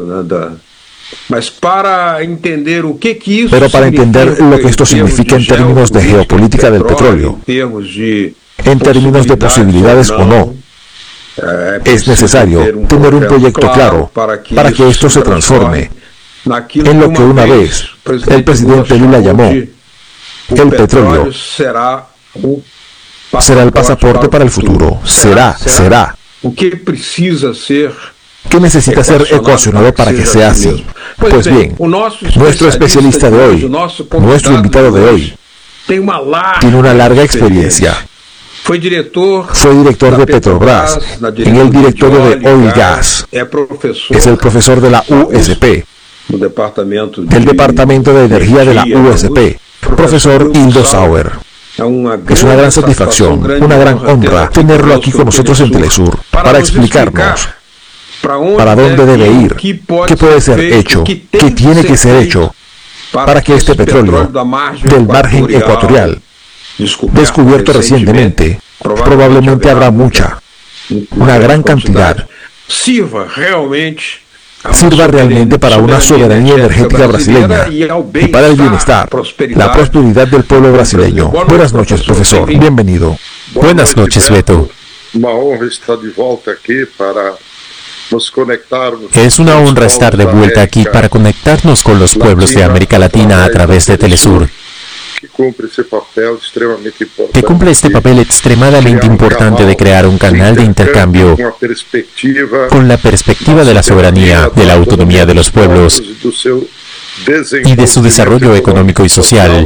Pero para entender lo que esto significa en términos de geopolítica del petróleo, en términos de posibilidades o no, es necesario tener un proyecto claro para que esto se transforme en lo que una vez el presidente Lula llamó el petróleo. Será el pasaporte para el futuro. Será. ¿Qué necesita ser ecuacionado para que sea así? Pues bien, nuestro especialista de hoy, nuestro invitado de hoy, tiene una larga experiencia. Fue director de Petrobras en el directorio de Oil Gas. Es el profesor de la USP, del Departamento de Energía de la USP, profesor Hildo Sauer. Es una gran satisfacción, una gran honra tenerlo aquí con nosotros en Telesur para explicarnos para dónde debe ir, qué puede ser hecho, qué tiene que ser hecho para que este petróleo del margen ecuatorial, descubierto recientemente, probablemente habrá una gran cantidad, sirva realmente para una soberanía energética brasileña y para el bienestar, la prosperidad del pueblo brasileño. Buenas noches, profesor. Bienvenido. Buenas noches, Beto. Es una honra estar de vuelta aquí para conectarnos con los pueblos de América Latina a través de Telesur, que cumple este papel extremadamente importante de crear un canal de intercambio con la perspectiva de la soberanía, de la autonomía de los pueblos y de su desarrollo económico y social,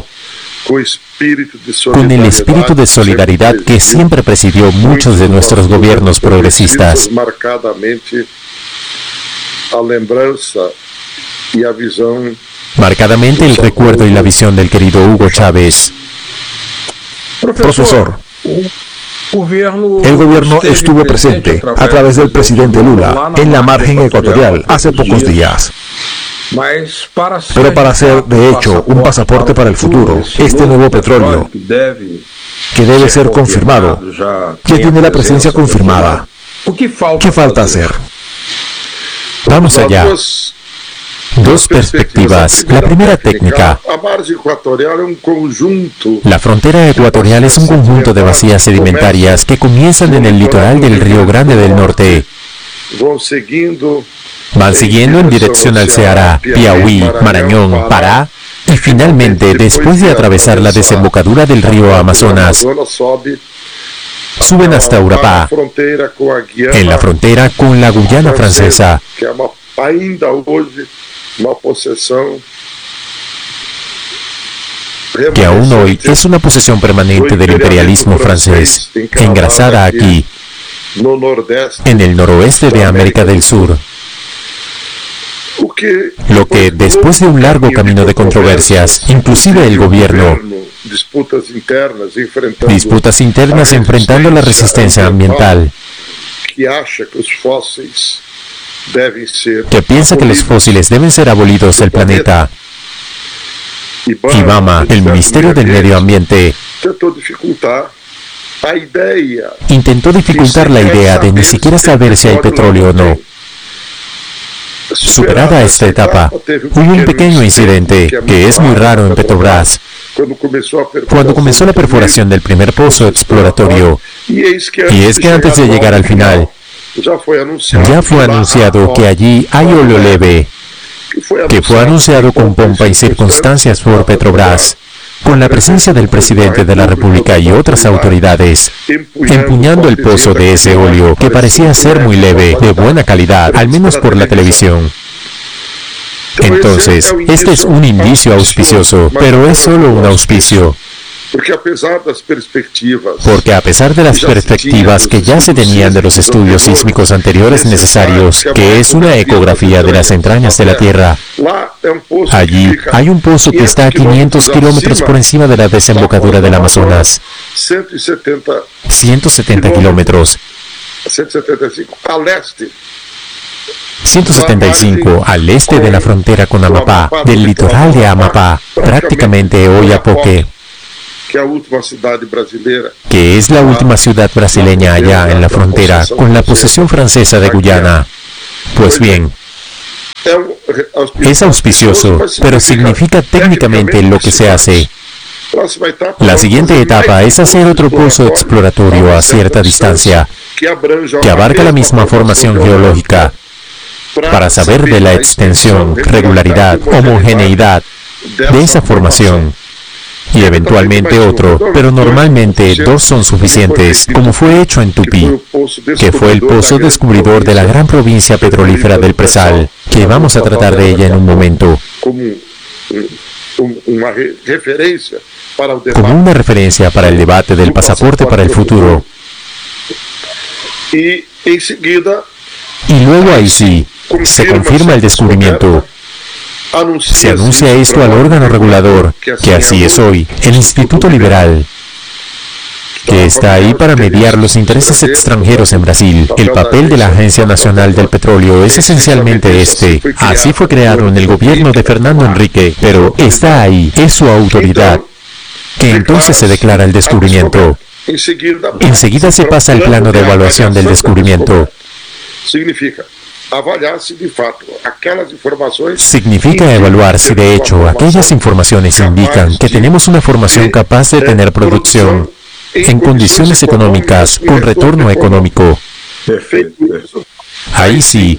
con el espíritu de solidaridad que siempre presidió muchos de nuestros gobiernos progresistas. Marcadamente el recuerdo y la visión del querido Hugo Chávez. Profesor, el gobierno estuvo presente a través del presidente Lula en la margen ecuatorial hace pocos días. Pero para hacer, de hecho, un pasaporte para el futuro, este nuevo petróleo, que debe ser confirmado, que tiene la presencia confirmada, ¿qué falta hacer? Vamos allá. Dos perspectivas. La primera técnica. La frontera ecuatorial es un conjunto de vacías sedimentarias que comienzan en el litoral del Río Grande del Norte. Van siguiendo en dirección al Ceará, Piauí, Marañón, Pará y finalmente, después de atravesar la desembocadura del río Amazonas, suben hasta Urapá, en la frontera con la Guyana francesa, que aún hoy es una posesión permanente del imperialismo francés, engrasada aquí, en el noroeste de América del Sur. Lo que, después de un largo camino de controversias, inclusive el gobierno, disputas internas enfrentando la resistencia ambiental, que piensa que los fósiles deben ser abolidos del planeta. IBAMA, el Ministerio del Medio Ambiente, intentó dificultar la idea de ni siquiera saber si hay petróleo o no. Superada esta etapa, hubo un pequeño incidente, que es muy raro en Petrobras, cuando comenzó la perforación del primer pozo exploratorio, y es que antes de llegar al final, ya fue anunciado que allí hay óleo leve, que fue anunciado con pompa y circunstancias por Petrobras, con la presencia del presidente de la República y otras autoridades, empuñando el pozo de ese óleo que parecía ser muy leve, de buena calidad, al menos por la televisión. Entonces, este es un indicio auspicioso, pero es solo un auspicio. Porque a pesar de las perspectivas que ya se tenían de los estudios sísmicos anteriores necesarios, que es una ecografía de las entrañas de la Tierra, allí hay un pozo que está a 500 kilómetros por encima de la desembocadura del Amazonas. 170 kilómetros. 175 al este de la frontera con Amapá, del litoral de Amapá, prácticamente Oiapoque, que es la última ciudad brasileña allá en la frontera con la posesión francesa de Guyana. Pues bien, Es auspicioso, pero significa técnicamente lo que se hace. La siguiente etapa es hacer otro pozo exploratorio a cierta distancia, que abarca la misma formación geológica, para saber de la extensión, regularidad, homogeneidad de esa formación. Y eventualmente otro, pero normalmente 2 son suficientes, como fue hecho en Tupi, que fue el pozo descubridor de la gran provincia petrolífera del Presal, que vamos a tratar de ella en un momento, como una referencia para el debate del pasaporte para el futuro. Y luego ahí sí, se confirma el descubrimiento. Se anuncia esto al órgano regulador, que así es hoy, el Instituto Liberal, que está ahí para mediar los intereses extranjeros en Brasil. El papel de la Agencia Nacional del Petróleo es esencialmente este. Así fue creado en el gobierno de Fernando Henrique, pero está ahí, es su autoridad, que entonces se declara el descubrimiento. Enseguida se pasa al plano de evaluación del descubrimiento. Significa evaluar si de hecho aquellas informaciones indican que tenemos una formación capaz de tener producción en condiciones económicas con retorno económico. Ahí sí,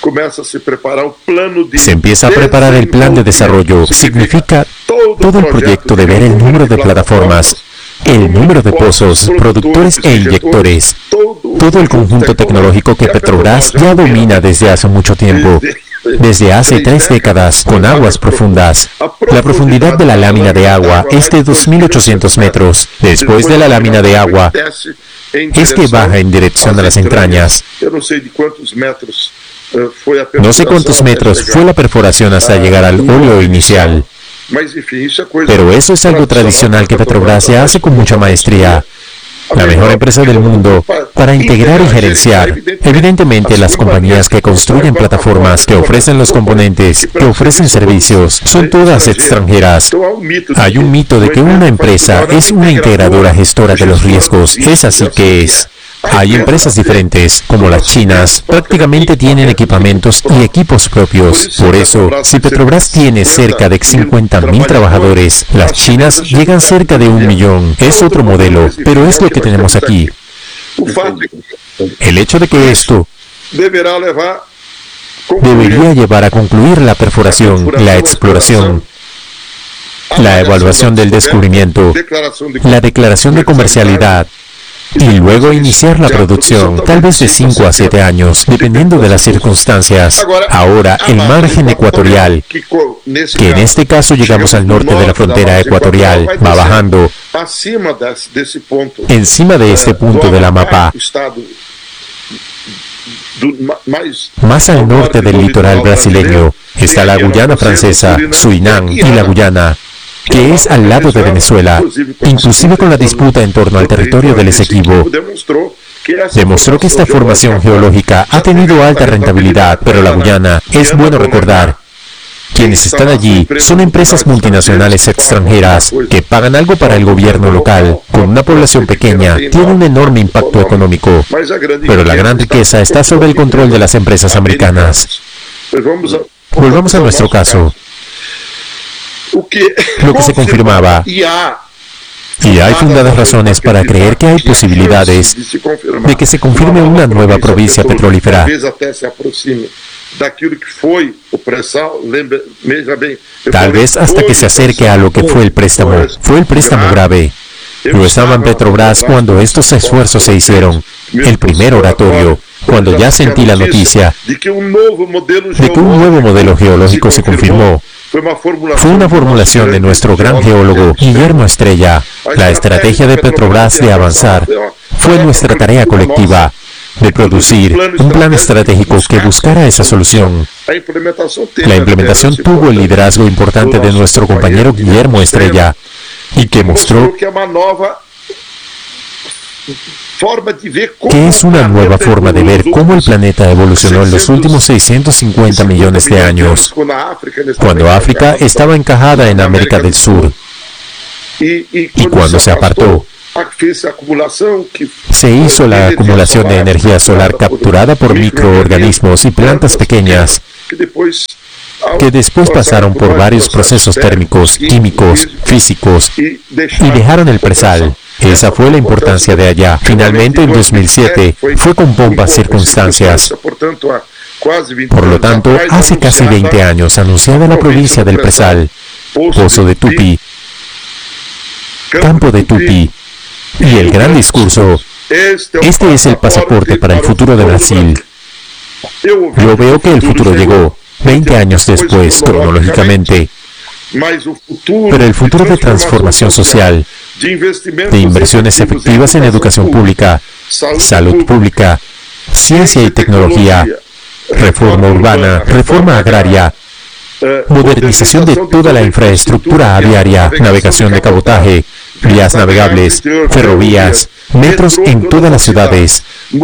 se empieza a preparar el plan de desarrollo. Significa todo el proyecto de ver el número de plataformas, el número de pozos, productores e inyectores, todo el conjunto tecnológico que Petrobras ya domina desde hace mucho tiempo, desde hace 3 décadas, con aguas profundas. La profundidad de la lámina de agua es de 2.800 metros. Después de la lámina de agua, es que baja en dirección a las entrañas. No sé cuántos metros fue la perforación hasta llegar al óleo inicial. Pero eso es algo tradicional que Petrobras ya hace con mucha maestría. La mejor empresa del mundo para integrar y gerenciar. Evidentemente, las compañías que construyen plataformas, que ofrecen los componentes, que ofrecen servicios, son todas extranjeras. Hay un mito de que una empresa es una integradora gestora de los riesgos. Es así que es. Hay empresas diferentes, como las chinas, prácticamente tienen equipamientos y equipos propios. Por eso, si Petrobras tiene cerca de 50.000 trabajadores, las chinas llegan cerca de 1 millón. Es otro modelo, pero es lo que tenemos aquí. El hecho de que esto debería llevar a concluir la perforación, la exploración, la evaluación del descubrimiento, la declaración de comercialidad, y luego iniciar la producción, tal vez de 5 a 7 años, dependiendo de las circunstancias. Ahora, el margen ecuatorial, que en este caso llegamos al norte de la frontera ecuatorial, va bajando. Encima de este punto de la mapa, más al norte del litoral brasileño, está la Guyana Francesa, Surinam y la Guyana, que es al lado de Venezuela, inclusive con la disputa en torno al territorio del Esequibo. Demostró que esta formación geológica ha tenido alta rentabilidad, pero la Guyana, es bueno recordar, quienes están allí son empresas multinacionales extranjeras que pagan algo para el gobierno local. Con una población pequeña, tiene un enorme impacto económico, pero la gran riqueza está sobre el control de las empresas americanas. Volvamos a nuestro caso. Lo que se confirmaba, y hay fundadas razones para creer que hay posibilidades de que se confirme una nueva provincia petrolífera. Tal vez hasta que se acerque a lo que fue el préstamo. Fue el préstamo grave. Yo estaba en Petrobras cuando estos esfuerzos se hicieron. El primer oratorio, cuando ya sentí la noticia de que un nuevo modelo geológico se confirmó. Fue una formulación de nuestro gran geólogo Guillermo Estrella. La estrategia de Petrobras de avanzar fue nuestra tarea colectiva, de producir un plan estratégico que buscara esa solución. La implementación tuvo el liderazgo importante de nuestro compañero Guillermo Estrella, y que mostró que es una nueva forma de ver cómo el planeta evolucionó en los últimos 650 millones de años, cuando África estaba encajada en América del Sur, y cuando se apartó, se hizo la acumulación de energía solar capturada por microorganismos y plantas pequeñas, que después pasaron por varios procesos térmicos, químicos, físicos y dejaron el presal. Esa fue la importancia de allá. Finalmente, en 2007, fue con bompas circunstancias. Por lo tanto, hace casi 20 años, anunciada la provincia del Presal, Pozo de Tupi, Campo de Tupi, y el gran discurso: este es el pasaporte para el futuro de Brasil. Yo veo que el futuro llegó 20 años después, cronológicamente. Pero el futuro de transformación social, de inversiones efectivas en educación pública, salud pública, ciencia y tecnología, reforma urbana, reforma agraria, modernización de toda la infraestructura aviaria, navegación de cabotaje, vías navegables, ferrovías, metros en todas las ciudades.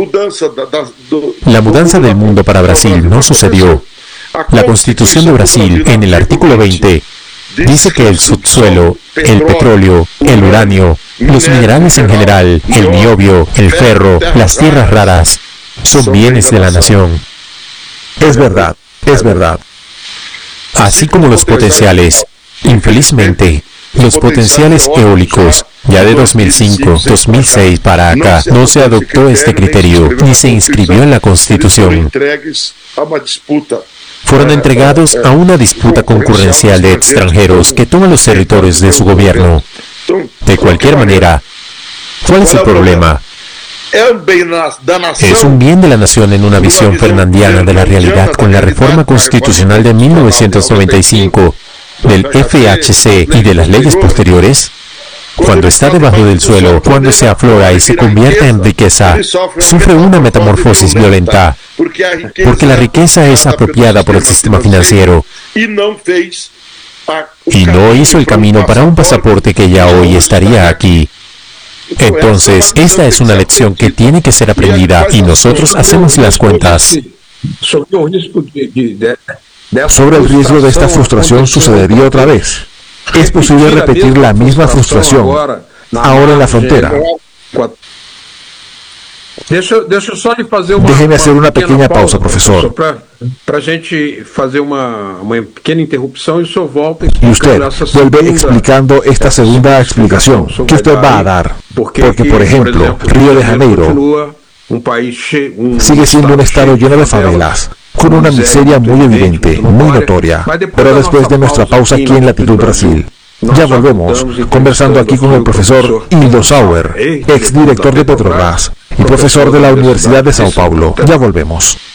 La mudanza del mundo para Brasil no sucedió. La Constitución de Brasil, en el artículo 20, dice que el subsuelo, el petróleo, el uranio, los minerales en general, el niobio, el ferro, las tierras raras, son bienes de la nación. Es verdad, es verdad. Así como los potenciales. Infelizmente, los potenciales eólicos, ya de 2005, 2006 para acá, no se adoptó este criterio, ni se inscribió en la Constitución. Fueron entregados a una disputa concurrencial de extranjeros que toman los territorios de su gobierno. De cualquier manera, ¿cuál es el problema? Es un bien de la nación en una visión fernandiana de la realidad con la reforma constitucional de 1995, del FHC y de las leyes posteriores. Cuando está debajo del suelo, cuando se aflora y se convierte en riqueza, sufre una metamorfosis violenta, porque la riqueza es apropiada por el sistema financiero y no hizo el camino para un pasaporte que ya hoy estaría aquí. Entonces, esta es una lección que tiene que ser aprendida y nosotros hacemos las cuentas. Sobre el riesgo de esta frustración sucedería otra vez. Es posible repetir la misma frustración ahora en la frontera. Déjeme hacer una pequeña pausa, profesor. Y usted vuelve explicando esta segunda explicación que usted va a dar. Porque, por ejemplo, Río de Janeiro sigue siendo un estado lleno de favelas, con una miseria muy evidente, muy notoria. Pero después de nuestra pausa aquí en Latitud Brasil, ya volvemos, conversando aquí con el profesor Hildo Sauer, exdirector de Petrobras y profesor de la Universidad de Sao Paulo. Ya volvemos.